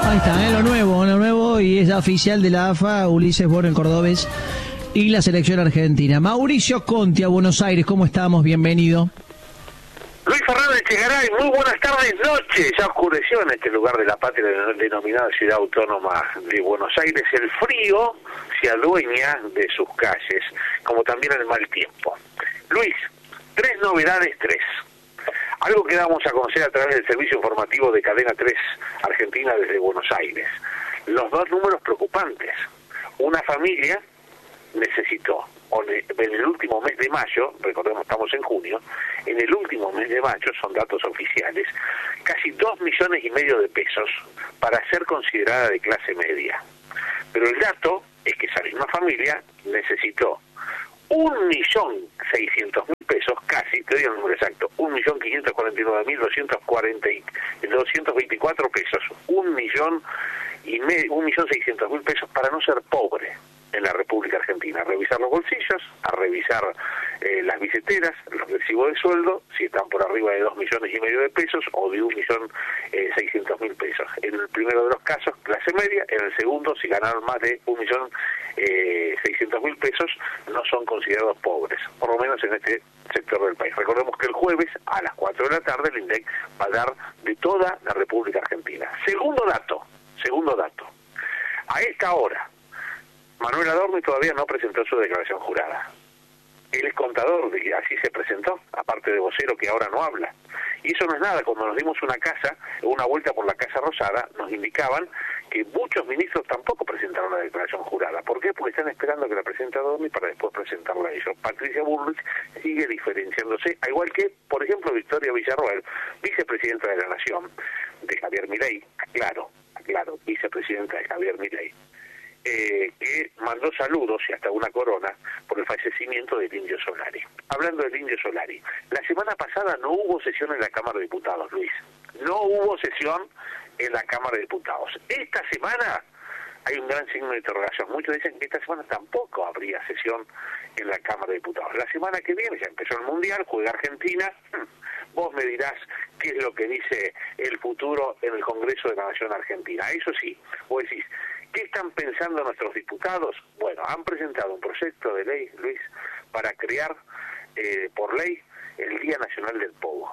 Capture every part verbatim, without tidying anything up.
Ahí está, ¿eh? lo nuevo, lo nuevo, y es la oficial de la A F A, Ulises Borren Cordobés y la selección argentina. Mauricio Conti, a Buenos Aires, ¿cómo estamos? Bienvenido. Luis Fernández Chegaray, muy buenas tardes, noches. Ya oscureció en este lugar de la patria denominada Ciudad Autónoma de Buenos Aires. El frío se adueña de sus calles, como también el mal tiempo. Luis, tres novedades, tres. Algo que damos a conocer a través del servicio informativo de Cadena tres Argentina desde Buenos Aires. Los dos números preocupantes. Una familia necesitó, en el último mes de mayo, recordemos estamos en junio, en el último mes de mayo, son datos oficiales, casi dos millones y medio de pesos para ser considerada de clase media. Pero el dato es que esa misma familia necesitó un millón seiscientos mil pesos, casi, te digo el número exacto, un millón quinientos cuarenta y nueve mil doscientos cuarenta y doscientos veinticuatro pesos, un millón y medio, un millón seiscientos mil pesos para no ser pobre en la República Argentina, a revisar los bolsillos, a revisar eh, las billeteras, los recibos de sueldo, si están por arriba de dos millones y medio de pesos o de un millón eh, seiscientos mil pesos. En el primero de los casos, clase media; en el segundo, si ganaron más de un millón eh, seiscientos mil pesos, no son considerados pobres, por lo menos en este sector del país. Recordemos que el jueves, a las cuatro de la tarde, el INDEC va a dar de toda la República Argentina. Segundo dato, segundo dato. A esta hora, Manuel Adorni todavía no presentó su declaración jurada. Él es contador, de, así se presentó, aparte de vocero que ahora no habla. Y eso no es nada. Cuando nos dimos una casa, una vuelta por la Casa Rosada, nos indicaban que muchos ministros tampoco presentaron la declaración jurada. ¿Por qué? Porque están esperando que la presente Adorni para después presentarla a ellos. Patricia Bullrich sigue diferenciándose, al igual que, por ejemplo, Victoria Villarroel, vicepresidenta de la Nación, de Javier Milei, claro, claro, vicepresidenta de Javier Milei. Eh, que mandó saludos y hasta una corona por el fallecimiento del Indio Solari. Hablando del Indio Solari, la semana pasada no hubo sesión en la Cámara de Diputados, Luis. No hubo sesión en la Cámara de Diputados. Esta semana hay un gran signo de interrogación. Muchos dicen que esta semana tampoco habría sesión en la Cámara de Diputados. La semana que viene ya empezó el Mundial, juega Argentina. Vos me dirás qué es lo que dice el futuro en el Congreso de la Nación Argentina. Eso sí, vos decís, ¿qué están pensando nuestros diputados? Bueno, han presentado un proyecto de ley, Luis, para crear eh, por ley el Día Nacional del Pogo.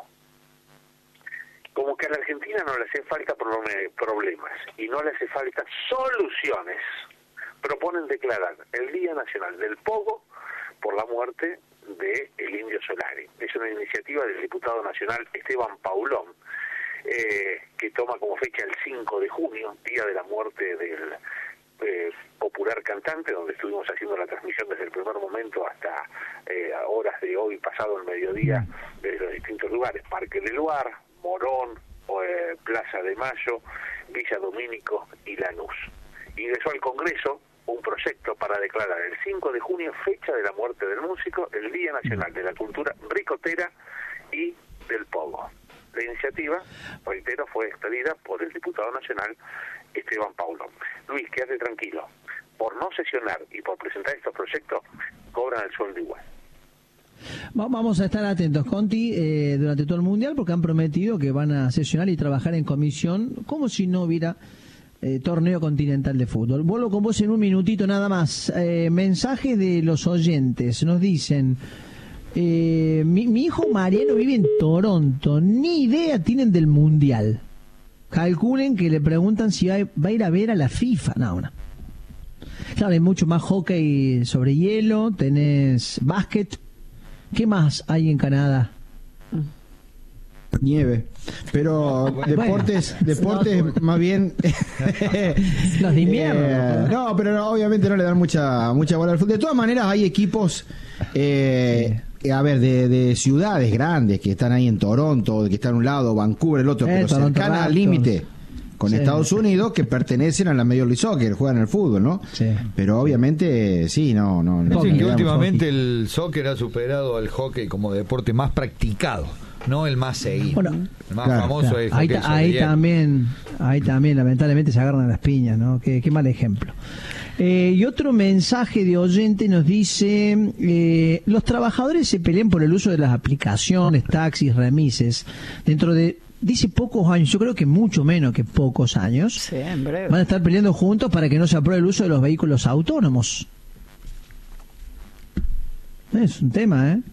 Como que a la Argentina no le hace falta problemas y no le hace falta soluciones, proponen declarar el Día Nacional del Pogo por la muerte de el Indio Solari. Es una iniciativa del diputado nacional Esteban Paulón, Eh, que toma como fecha el cinco de junio, día de la muerte del eh, popular cantante, donde estuvimos haciendo la transmisión desde el primer momento hasta eh, horas de hoy, pasado el mediodía, desde los distintos lugares: Parque del Luar, Morón, eh, Plaza de Mayo, Villa Domínico y Lanús. Ingresó al Congreso un proyecto para declarar el cinco de junio fecha de la muerte del músico, el Día Nacional de la Cultura Ricotera y del Pogo. La iniciativa, reitero, fue expedida por el diputado nacional Esteban Paulón. Luis, quédate tranquilo. Por no sesionar y por presentar estos proyectos, cobran el sueldo igual. Vamos a estar atentos, Conti, eh, durante todo el Mundial, porque han prometido que van a sesionar y trabajar en comisión como si no hubiera eh, torneo continental de fútbol. Vuelvo con vos en un minutito nada más. Eh, mensajes de los oyentes. Nos dicen... Eh, mi, mi hijo Mariano vive en Toronto, ni idea tienen del Mundial. Calculen que le preguntan si va, va a ir a ver a la FIFA. No, no. Claro, hay mucho más hockey sobre hielo, tenés básquet. ¿Qué más hay en Canadá? Nieve, pero bueno, deportes, deportes no, más bien los de invierno. Eh, no, pero no, obviamente no le dan mucha mucha bola al fútbol. De todas maneras hay equipos, eh, sí. a ver, de, de ciudades grandes que están ahí en Toronto, que están a un lado, Vancouver, el otro, eh, pero Toronto cercana al límite con sí. Estados Unidos, que pertenecen a la Major League Soccer, juegan al fútbol, ¿no? Sí. Pero obviamente sí, no, no. Dicen no, que digamos, últimamente hockey. El soccer ha superado al hockey como deporte más practicado, no el más seguido. Bueno, el más claro, famoso claro. es el ahí, hockey ta, ahí también, ahí también lamentablemente se agarran las piñas, ¿no? Qué, qué mal ejemplo. Eh, y otro mensaje de oyente nos dice, eh, los trabajadores se pelean por el uso de las aplicaciones, taxis, remises, dentro de dice pocos años, yo creo que mucho menos que pocos años, sí, en breve, van a estar peleando juntos para que no se apruebe el uso de los vehículos autónomos. Es un tema, ¿eh?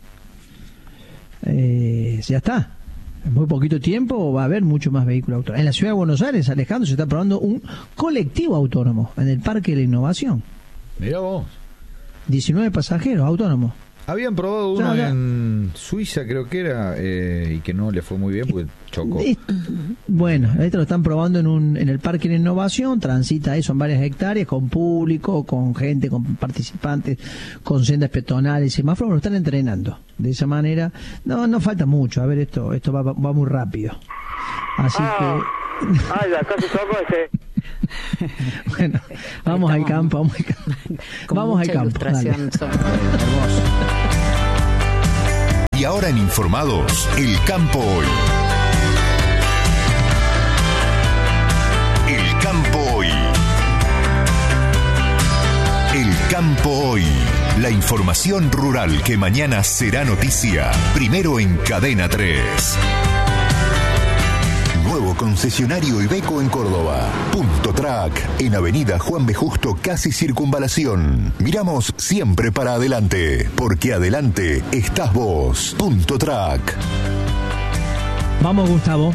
eh ya está. En muy poquito tiempo va a haber mucho más vehículos autónomos. En la ciudad de Buenos Aires, Alejandro, se está probando un colectivo autónomo en el Parque de la Innovación. Mirá vos. diecinueve pasajeros autónomos. Habían probado uno o sea, en Suiza, creo que era, eh, y que no le fue muy bien porque chocó. Bueno, esto lo están probando en un en el Parque de Innovación, transita ahí, son varias hectáreas, con público, con gente, con participantes, con sendas peatonales y semáforos, lo están entrenando. De esa manera, no no falta mucho, a ver, esto esto va, va muy rápido. Así ah, que... Ah, ya casi toco ese... Bueno, vamos al campo, vamos al campo. Vamos al campo. Y ahora en Informados, el campo hoy. El campo hoy. El campo hoy. La información rural que mañana será noticia. Primero en Cadena tres. Nuevo concesionario Iveco en Córdoba. Punto Track, en Avenida Juan B. Justo, casi Circunvalación. Miramos siempre para adelante, porque adelante estás vos. Punto Track. Vamos, Gustavo.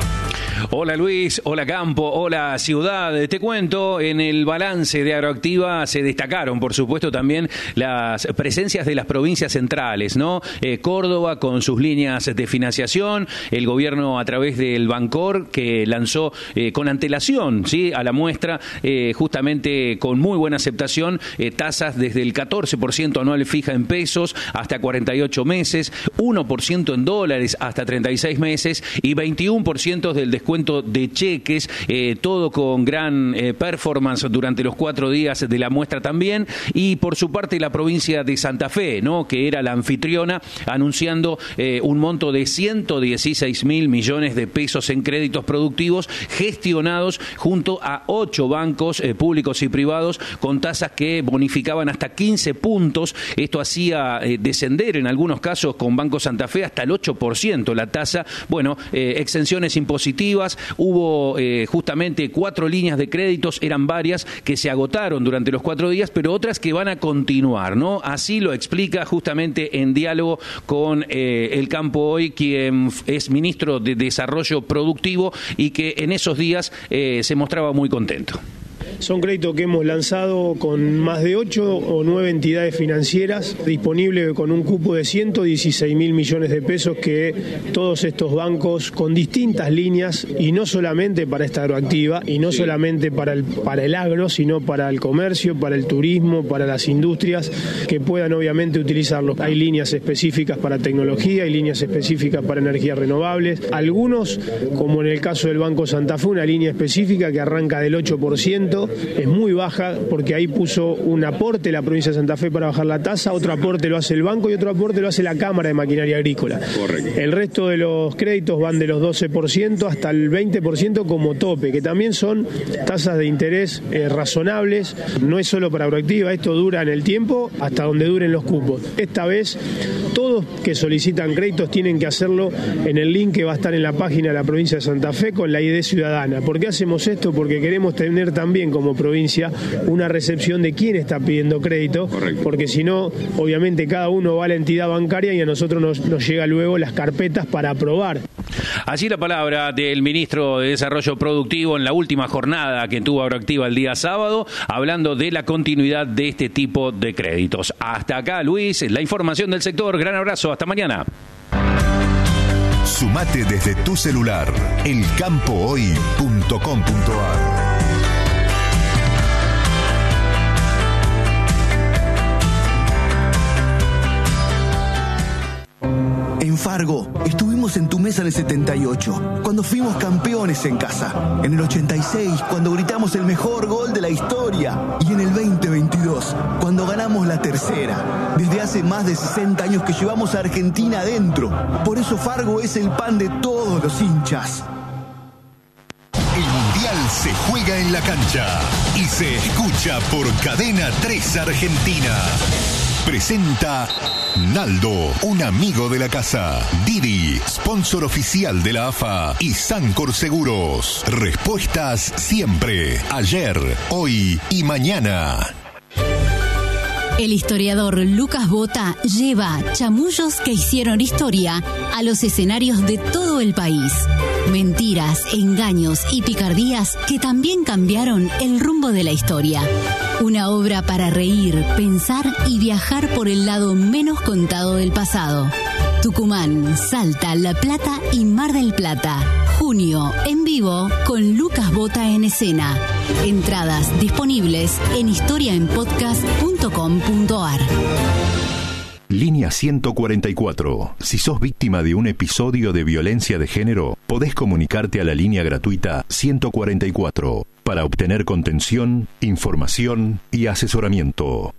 Hola Luis, hola Campo, hola Ciudad. Te cuento, en el balance de Agroactiva se destacaron, por supuesto, también las presencias de las provincias centrales, ¿no? Eh, Córdoba con sus líneas de financiación, el gobierno a través del Bancor que lanzó eh, con antelación, ¿sí?, a la muestra, eh, justamente con muy buena aceptación, eh, tasas desde el catorce por ciento anual fija en pesos hasta cuarenta y ocho meses, uno por ciento en dólares hasta treinta y seis meses y veintiuno por ciento del descuento de cheques, eh, todo con gran eh, performance durante los cuatro días de la muestra también. Y por su parte la provincia de Santa Fe, ¿no?, que era la anfitriona, anunciando eh, un monto de ciento dieciséis mil millones de pesos en créditos productivos gestionados junto a ocho bancos eh, públicos y privados con tasas que bonificaban hasta quince puntos. Esto hacía eh, descender en algunos casos con Banco Santa Fe hasta el ocho por ciento la tasa. Bueno, eh, exenciones impositivas. Hubo eh, justamente cuatro líneas de créditos, eran varias que se agotaron durante los cuatro días, pero otras que van a continuar, ¿no? Así lo explica justamente en diálogo con eh, el Campo Hoy, quien es ministro de Desarrollo Productivo y que en esos días eh, se mostraba muy contento. Son créditos que hemos lanzado con más de ocho o nueve entidades financieras, disponible con un cupo de ciento dieciséis mil millones de pesos que todos estos bancos con distintas líneas, y no solamente para esta agroactiva, y no solamente para el, para el agro, sino para el comercio, para el turismo, para las industrias, que puedan obviamente utilizarlo. Hay líneas específicas para tecnología, hay líneas específicas para energías renovables. Algunos, como en el caso del Banco Santa Fe, una línea específica que arranca del ocho por ciento, es muy baja porque ahí puso un aporte la provincia de Santa Fe para bajar la tasa, otro aporte lo hace el banco y otro aporte lo hace la Cámara de Maquinaria Agrícola. Correcto. El resto de los créditos van de los doce por ciento hasta el veinte por ciento como tope, que también son tasas de interés eh, razonables. No es solo para agroactiva, esto dura en el tiempo hasta donde duren los cupos. Esta vez todos que solicitan créditos tienen que hacerlo en el link que va a estar en la página de la provincia de Santa Fe con la I D ciudadana. ¿Por qué hacemos esto? Porque queremos tener también como provincia una recepción de quién está pidiendo crédito. Correcto. Porque si no, obviamente cada uno va a la entidad bancaria y a nosotros nos, nos llega luego las carpetas para aprobar. Así la palabra del ministro de Desarrollo Productivo en la última jornada que tuvo Agroactiva el día sábado, hablando de la continuidad de este tipo de créditos. Hasta acá, Luis, la información del sector. Gran abrazo, hasta mañana. Sumate desde tu celular, el campo hoy punto com punto a r. En Fargo, estuvimos en tu mesa en el setenta y ocho, cuando fuimos campeones en casa. En el ochenta y seis, cuando gritamos el mejor gol de la historia. Y en el veinte veintidós, cuando ganamos la tercera. Desde hace más de sesenta años que llevamos a Argentina adentro. Por eso Fargo es el pan de todos los hinchas. El Mundial se juega en la cancha y se escucha por Cadena tres Argentina. Presenta Naldo, un amigo de la casa. Didi, sponsor oficial de la A F A. Y Sancor Seguros. Respuestas siempre. Ayer, hoy y mañana. El historiador Lucas Bota lleva chamullos que hicieron historia a los escenarios de todo el país. Mentiras, engaños y picardías que también cambiaron el rumbo de la historia. Una obra para reír, pensar y viajar por el lado menos contado del pasado. Tucumán, Salta, La Plata y Mar del Plata. Junio, en vivo, con Lucas Bota en escena. Entradas disponibles en historia en podcast punto com punto a r. Línea ciento cuarenta y cuatro. Si sos víctima de un episodio de violencia de género, podés comunicarte a la línea gratuita ciento cuarenta y cuatro para obtener contención, información y asesoramiento.